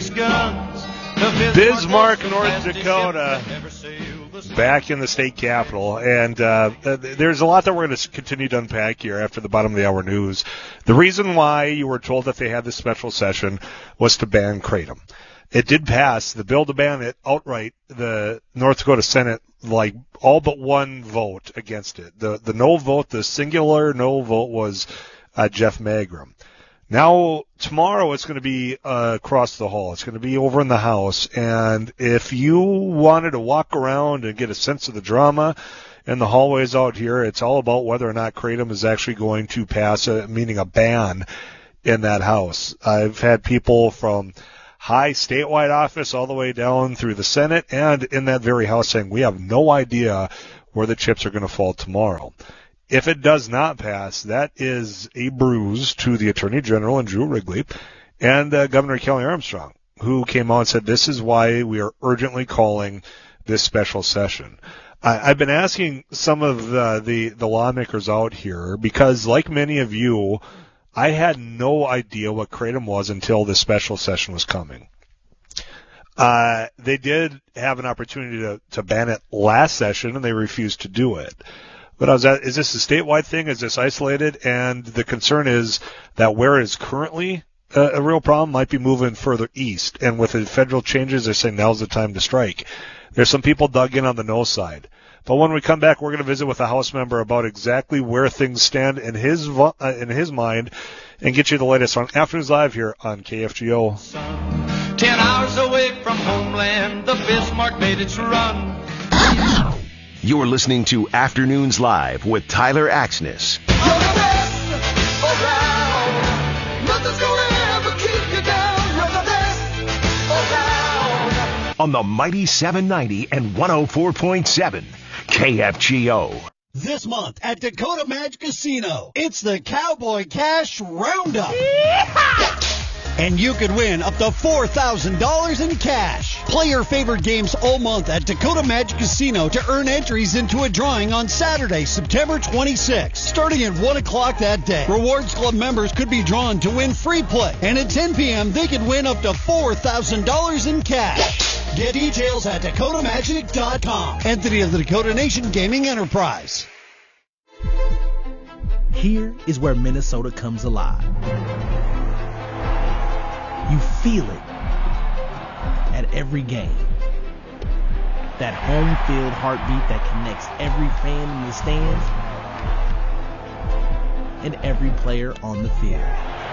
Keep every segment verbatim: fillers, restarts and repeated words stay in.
biggest guns. Bismarck, North Dakota, back in the state capital. And uh, there's a lot that we're going to continue to unpack here after the bottom of the hour news. The reason why you were told that they had this special session was to ban Kratom. It did pass. The bill to ban it outright, the North Dakota Senate, like all but one vote against it. The the no vote, the singular no vote was uh, Jeff Magrum. Now, tomorrow it's going to be uh, across the hall. It's going to be over in the House. And if you wanted to walk around and get a sense of the drama in the hallways out here, it's all about whether or not Kratom is actually going to pass, a, meaning a ban in that House. I've had people from high statewide office all the way down through the Senate and in that very House saying we have no idea where the chips are going to fall tomorrow. If it does not pass, that is a bruise to the Attorney General and Drew Wrigley and uh, Governor Kelly Armstrong, who came out and said this is why we are urgently calling this special session. I, I've been asking some of the, the, the lawmakers out here because, like many of you, I had no idea what Kratom was until this special session was coming. Uh, they did have an opportunity to, to ban it last session, and they refused to do it. But I was at, is this a statewide thing? Is this isolated? And the concern is that where it is currently a, a real problem might be moving further east. And with the federal changes, they're saying now's the time to strike. There's some people dug in on the no side. But when we come back, we're going to visit with a House member about exactly where things stand in his uh, in his mind and get you the latest on Afternoons Live here on K F G O. Ten hours away from homeland, the Bismarck made its run. You're listening to Afternoons Live with Tyler Axness. On the mighty seven ninety and one oh four point seven K F G O. This month at Dakota Match Casino, it's the Cowboy Cash Roundup. Yeehaw! And you could win up to four thousand dollars in cash. Play your favorite games all month at Dakota Magic Casino to earn entries into a drawing on Saturday, September twenty-sixth. Starting at one o'clock that day, Rewards Club members could be drawn to win free play. And at ten p.m., they could win up to four thousand dollars in cash. Get details at Dakota Magic dot com. Entity of the Dakota Nation Gaming Enterprise. Here is where Minnesota comes alive. You feel it at every game. That home field heartbeat that connects every fan in the stands and every player on the field.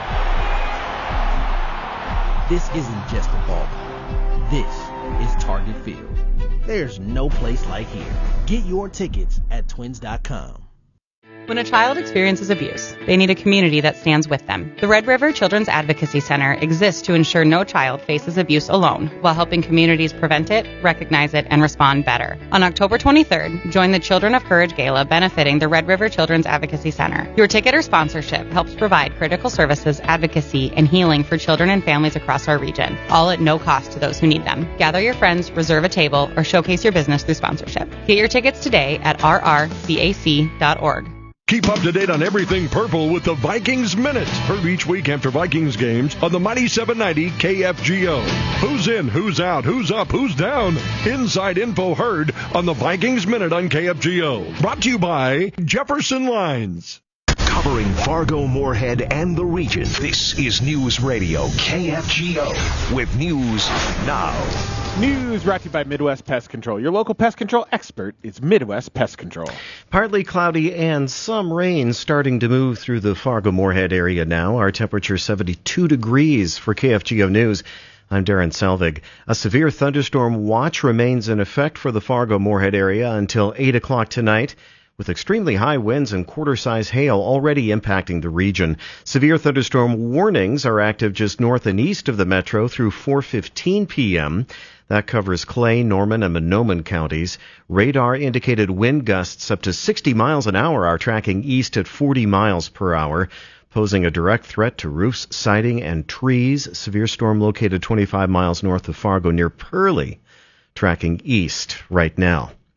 This isn't just a ballpark. This is Target Field. There's no place like here. Get your tickets at twins dot com. When a child experiences abuse, they need a community that stands with them. The Red River Children's Advocacy Center exists to ensure no child faces abuse alone, while helping communities prevent it, recognize it, and respond better. On October twenty-third, join the Children of Courage Gala benefiting the Red River Children's Advocacy Center. Your ticket or sponsorship helps provide critical services, advocacy, and healing for children and families across our region, all at no cost to those who need them. Gather your friends, reserve a table, or showcase your business through sponsorship. Get your tickets today at r r c a c dot org. Keep up to date on everything purple with the Vikings Minute. Heard each week after Vikings games on the mighty seven ninety K F G O. Who's in, who's out, who's up, who's down? Inside info heard on the Vikings Minute on K F G O. Brought to you by Jefferson Lines. Covering Fargo, Moorhead, and the region. This is News Radio K F G O with news now. News brought to you by Midwest Pest Control. Your local pest control expert is Midwest Pest Control. Partly cloudy and some rain starting to move through the Fargo-Moorhead area now. Our temperature seventy-two degrees for K F G O News. I'm Darren Selvig. A severe thunderstorm watch remains in effect for the Fargo-Moorhead area until eight o'clock tonight, with extremely high winds and quarter-size hail already impacting the region. Severe thunderstorm warnings are active just north and east of the metro through four fifteen p.m. That covers Clay, Norman, and Monoman counties. Radar-indicated wind gusts up to sixty miles an hour are tracking east at forty miles per hour, posing a direct threat to roofs, siding, and trees. Severe storm located twenty-five miles north of Fargo near Pearlie, tracking east right now.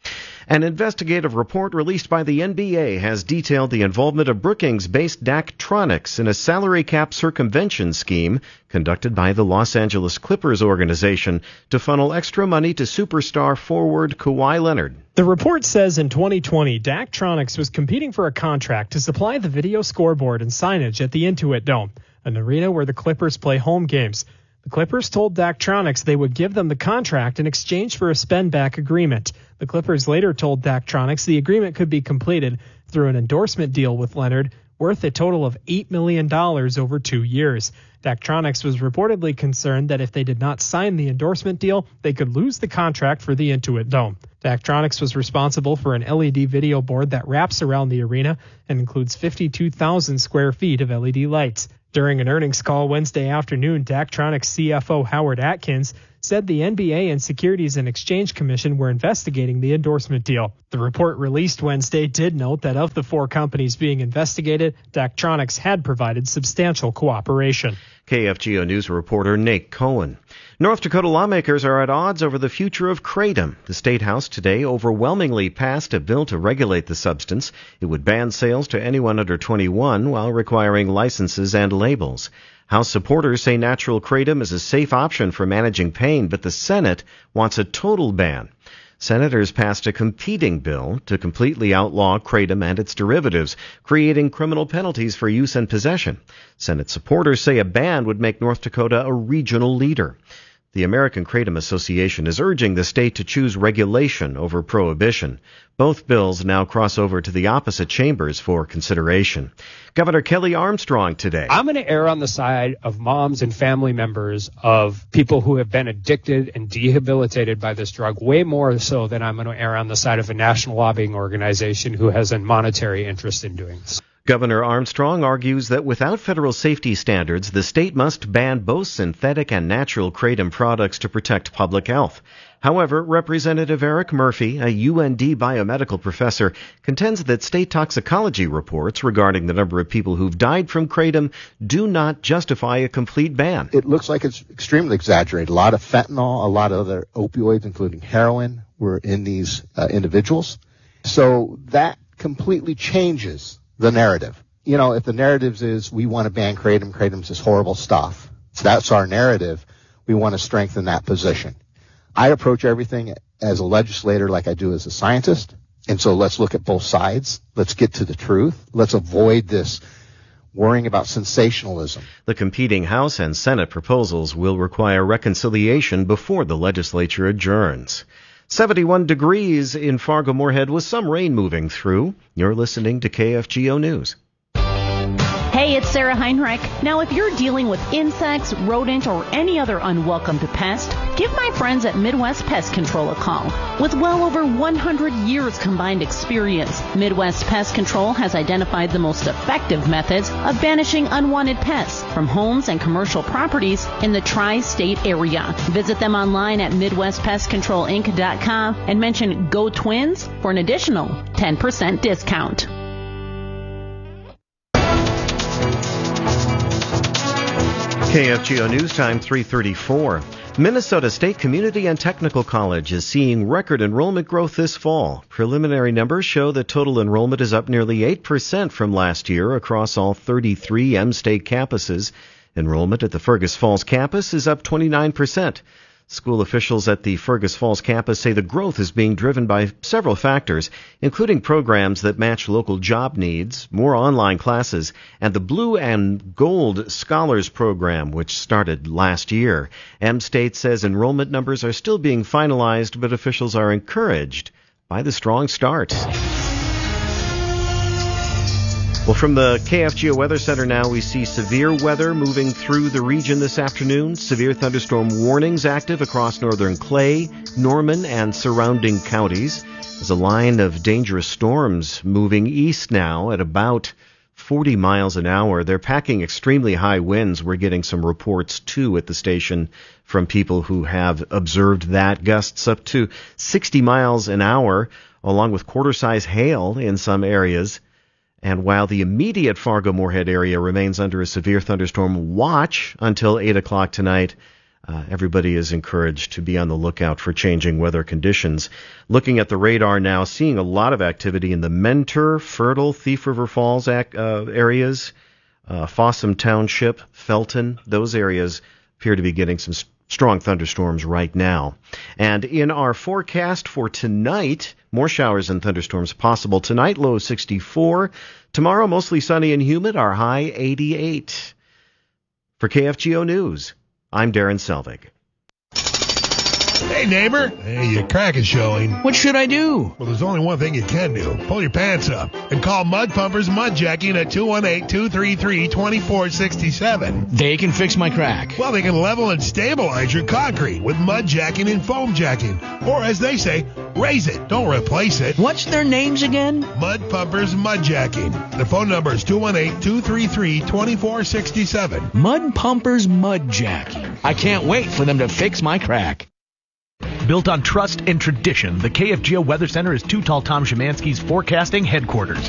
An investigative report released by the N B A has detailed the involvement of Brookings-based Daktronics in a salary cap circumvention scheme conducted by the Los Angeles Clippers organization to funnel extra money to superstar forward Kawhi Leonard. The report says in twenty twenty, Daktronics was competing for a contract to supply the video scoreboard and signage at the Intuit Dome, an arena where the Clippers play home games. The Clippers told Daktronics they would give them the contract in exchange for a spend-back agreement. The Clippers later told Daktronics the agreement could be completed through an endorsement deal with Leonard worth a total of eight million dollars over two years. Daktronics was reportedly concerned that if they did not sign the endorsement deal, they could lose the contract for the Intuit Dome. Daktronics was responsible for an L E D video board that wraps around the arena and includes fifty-two thousand square feet of L E D lights. During an earnings call Wednesday afternoon, Daktronics C F O Howard Atkins said the N B A and Securities and Exchange Commission were investigating the endorsement deal. The report released Wednesday did note that of the four companies being investigated, Daktronics had provided substantial cooperation. K F G O News reporter Nate Cohen. North Dakota lawmakers are at odds over the future of kratom. The State House today overwhelmingly passed a bill to regulate the substance. It would ban sales to anyone under twenty-one while requiring licenses and labels. House supporters say natural kratom is a safe option for managing pain, but the Senate wants a total ban. Senators passed a competing bill to completely outlaw kratom and its derivatives, creating criminal penalties for use and possession. Senate supporters say a ban would make North Dakota a regional leader. The American Kratom Association is urging the state to choose regulation over prohibition. Both bills now cross over to the opposite chambers for consideration. Governor Kelly Armstrong today. I'm going to err on the side of moms and family members of people who have been addicted and rehabilitated by this drug, way more so than I'm going to err on the side of a national lobbying organization who has a monetary interest in doing this. Governor Armstrong argues that without federal safety standards, the state must ban both synthetic and natural kratom products to protect public health. However, Representative Eric Murphy, a U N D biomedical professor, contends that state toxicology reports regarding the number of people who've died from kratom do not justify a complete ban. It looks like it's extremely exaggerated. A lot of fentanyl, a lot of other opioids, including heroin, were in these uh, individuals. So that completely changes the narrative. You know, if the narrative is we want to ban kratom, kratom's this horrible stuff. If that's our narrative, we want to strengthen that position. I approach everything as a legislator like I do as a scientist. And so let's look at both sides. Let's get to the truth. Let's avoid this worrying about sensationalism. The competing House and Senate proposals will require reconciliation before the legislature adjourns. seventy-one degrees in Fargo-Moorhead with some rain moving through. You're listening to K F G O News. Hey, it's Sarah Heinrich. Now, if you're dealing with insects, rodent, or any other unwelcome pest, give my friends at Midwest Pest Control a call. With well over one hundred years combined experience, Midwest Pest Control has identified the most effective methods of banishing unwanted pests from homes and commercial properties in the tri-state area. Visit them online at midwest pest control inc dot com and mention Go Twins for an additional ten percent discount. K F G O News Time three thirty-four. Minnesota State Community and Technical College is seeing record enrollment growth this fall. Preliminary numbers show that total enrollment is up nearly eight percent from last year across all thirty-three M-State campuses. Enrollment at the Fergus Falls campus is up twenty-nine percent. School officials at the Fergus Falls campus say the growth is being driven by several factors, including programs that match local job needs, more online classes, and the Blue and Gold Scholars Program, which started last year. M-State says enrollment numbers are still being finalized, but officials are encouraged by the strong start. Well, from the K F G O Weather Center now, we see severe weather moving through the region this afternoon. Severe thunderstorm warnings active across northern Clay, Norman, and surrounding counties. There's a line of dangerous storms moving east now at about forty miles an hour. They're packing extremely high winds. We're getting some reports, too, at the station from people who have observed that. Gusts up to sixty miles an hour, along with quarter-size hail in some areas. And while the immediate Fargo-Moorhead area remains under a severe thunderstorm watch until eight o'clock tonight, Uh, everybody is encouraged to be on the lookout for changing weather conditions. Looking at the radar now, seeing a lot of activity in the Mentor, Fertile, Thief River Falls ac- uh, areas, uh, Fossum Township, Felton. Those areas appear to be getting some st- strong thunderstorms right now. And in our forecast for tonight, more showers and thunderstorms possible. Tonight, low sixty-four. Tomorrow, mostly sunny and humid. Our high eighty-eight. For K F G O News, I'm Darren Selvig. Hey, neighbor. Hey, your crack is showing. What should I do? Well, there's only one thing you can do. Pull your pants up and call Mud Pumpers Mud Jacking at two one eight, two three three, two four six seven. They can fix my crack. Well, they can level and stabilize your concrete with mud jacking and foam jacking. Or, as they say, raise it. Don't replace it. What's their names again? Mud Pumpers Mud Jacking. Their phone number is two one eight, two three three, two four six seven. Mud Pumpers Mud Jacking. I can't wait for them to fix my crack. Built on trust and tradition, the K F G O Weather Center is Too Tall Tom Szymanski's forecasting headquarters.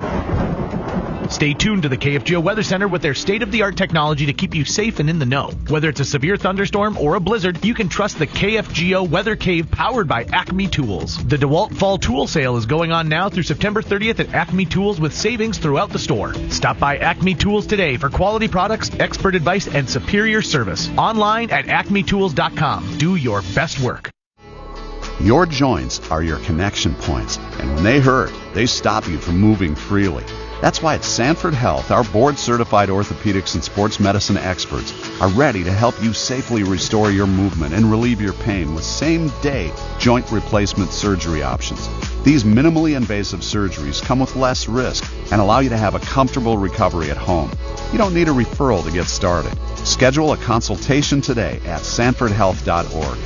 Stay tuned to the K F G O Weather Center with their state-of-the-art technology to keep you safe and in the know. Whether it's a severe thunderstorm or a blizzard, you can trust the K F G O Weather Cave powered by Acme Tools. The DeWalt Fall Tool Sale is going on now through September thirtieth at Acme Tools with savings throughout the store. Stop by Acme Tools today for quality products, expert advice, and superior service. Online at acme tools dot com. Do your best work. Your joints are your connection points, and when they hurt, they stop you from moving freely. That's why at Sanford Health, our board-certified orthopedics and sports medicine experts are ready to help you safely restore your movement and relieve your pain with same-day joint replacement surgery options. These minimally invasive surgeries come with less risk and allow you to have a comfortable recovery at home. You don't need a referral to get started. Schedule a consultation today at sanford health dot org.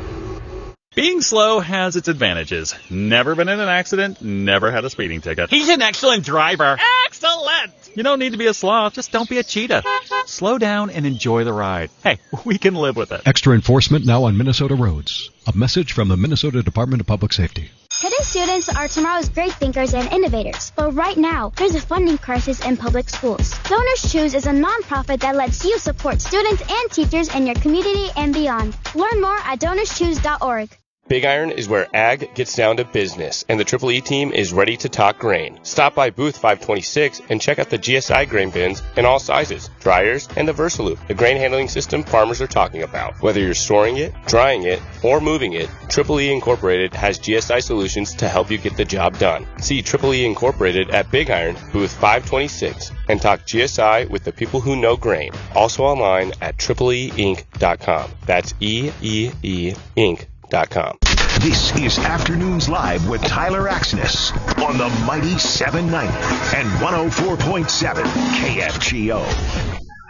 Being slow has its advantages. Never been in an accident, never had a speeding ticket. He's an excellent driver. Excellent! You don't need to be a sloth, just don't be a cheetah. Slow down and enjoy the ride. Hey, we can live with it. Extra enforcement now on Minnesota roads. A message from the Minnesota Department of Public Safety. Today's students are tomorrow's great thinkers and innovators. But right now, there's a funding crisis in public schools. Donors Choose is a nonprofit that lets you support students and teachers in your community and beyond. Learn more at donors choose dot org. Big Iron is where ag gets down to business, and the Triple E team is ready to talk grain. Stop by booth five twenty-six and check out the G S I grain bins in all sizes, dryers, and the Versaloop, the grain handling system farmers are talking about. Whether you're storing it, drying it, or moving it, Triple E Incorporated has G S I solutions to help you get the job done. See Triple E Incorporated at Big Iron, booth five twenty-six, and talk G S I with the people who know grain. Also online at triple e inc dot com. That's E E E Inc dot com. This is Afternoons Live with Tyler Axness on the Mighty seven ninety and one oh four point seven K F G O.